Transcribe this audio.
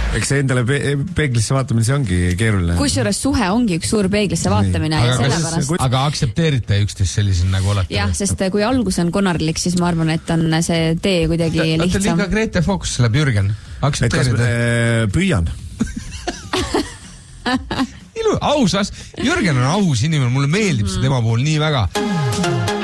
Eks see endale peeglisse vaatamine, see ongi keeruline. Kusjuures suhe ongi üks suur peeglisse vaatamine ja sellepärast. Aga aktsepteerite üksteist sellisel nagu olete? Jah, sest kui algus on konarlik, siis ma arvan, et on see tee kuidagi lihtsam. Olete liiga Grete Fox läheb Jürgen. Aktsepteerite? Püüan. Ausas. Jürgen on aus inimene, mulle meeldib see tema puhul nii väga.